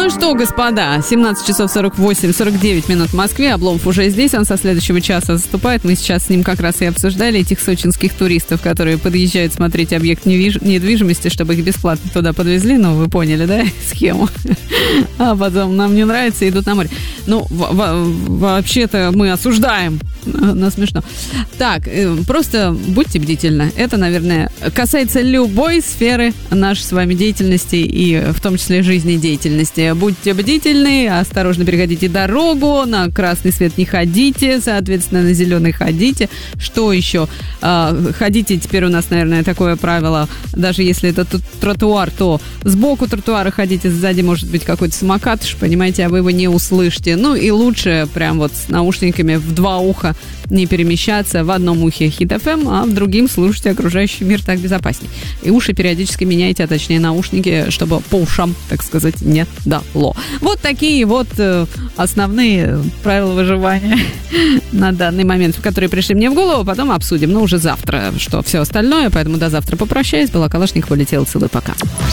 Ну что, господа, 17 часов 49 минут в Москве. Обломов уже здесь, он со следующего часа заступает. Мы сейчас с ним как раз и обсуждали этих сочинских туристов, которые подъезжают смотреть объект недвижимости, чтобы их бесплатно туда подвезли. Ну, вы поняли, да, схему? А потом нам не нравится, идут на море. Ну, вообще-то мы осуждаем. Но смешно. Так, просто будьте бдительны. Это, наверное, касается любой сферы нашей с вами деятельности и в том числе жизнедеятельности. Будьте бдительны, осторожно переходите дорогу, на красный свет не ходите, соответственно, на зеленый ходите. Что еще? Ходите, теперь у нас, наверное, такое правило, даже если это тротуар, то сбоку тротуара ходите, сзади может быть какой-то самокат, понимаете, а вы его не услышите. Ну и лучше прям вот с наушниками в два уха не перемещаться, в одном ухе Hit FM, а в другим слушайте окружающий мир, так безопасней. И уши периодически меняйте, а точнее наушники, чтобы по ушам, так сказать, не дало. Вот такие вот основные правила выживания на данный момент, которые пришли мне в голову, потом обсудим, но уже завтра, что все остальное, поэтому до завтра попрощаюсь. Была Калашникова, полетела, целую, пока.